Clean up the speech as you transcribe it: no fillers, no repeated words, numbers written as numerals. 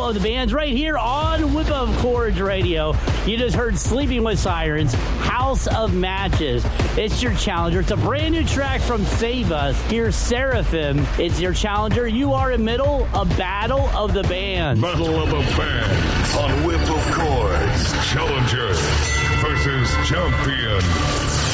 Battle of the Bands right here on Whip of Chords Radio. You just heard Sleeping with Sirens, House of Matches. It's your challenger. It's a brand new track from Save Us. Here's Seraphim. It's your challenger. You are in middle of Battle of the Bands. Battle of the Bands on Whip of Chords. Challenger versus champion.